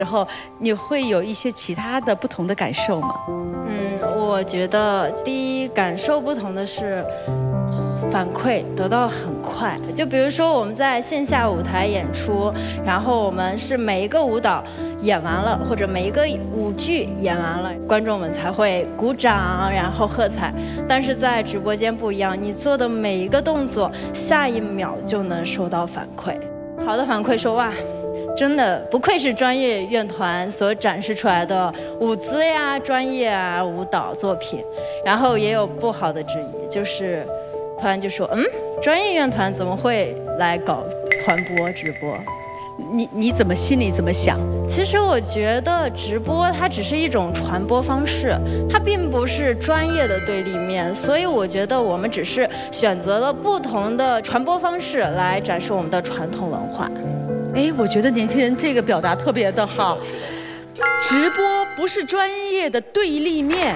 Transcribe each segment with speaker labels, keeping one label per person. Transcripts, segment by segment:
Speaker 1: 然后你会有一些其他的不同的感受吗？
Speaker 2: 我觉得第一感受不同的是反馈得到很快。就比如说我们在线下舞台演出，然后我们是每一个舞蹈演完了，或者每一个舞剧演完了，观众们才会鼓掌，然后喝彩。但是在直播间不一样，你做的每一个动作，下一秒就能收到反馈。好的反馈说哇，真的不愧是专业乐团所展示出来的舞姿呀、专业啊舞蹈作品。然后也有不好的质疑，就是突然就说专业乐团怎么会来搞团播直播？
Speaker 1: 你怎么心里怎么想？
Speaker 2: 其实我觉得直播它只是一种传播方式，它并不是专业的对立面，所以我觉得我们只是选择了不同的传播方式来展示我们的传统文化。
Speaker 1: 我觉得年轻人这个表达特别的好，直播不是专业的对立面，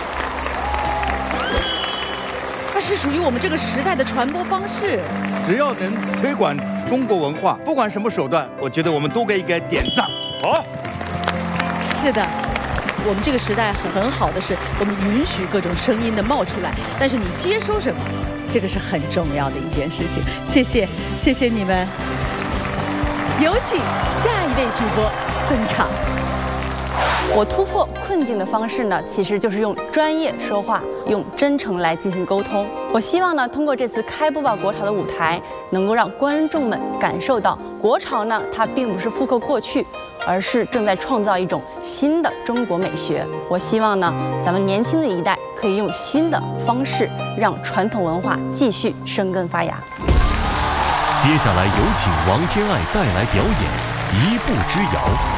Speaker 1: 它是属于我们这个时代的传播方式。
Speaker 3: 只要能推广中国文化，不管什么手段，我觉得我们都应该点赞。好，
Speaker 1: 是的，我们这个时代很好的是，我们允许各种声音的冒出来，但是你接收什么，这个是很重要的一件事情。谢谢你们，有请下一位主播登场。
Speaker 4: 我突破困境的方式呢，其实就是用专业说话，用真诚来进行沟通。我希望呢，通过这次开播吧国潮的舞台，能够让观众们感受到，国潮呢，它并不是复刻过去，而是正在创造一种新的中国美学。我希望呢，咱们年轻的一代可以用新的方式，让传统文化继续生根发芽。
Speaker 5: 接下来有请王天爱带来表演《一步之遥》。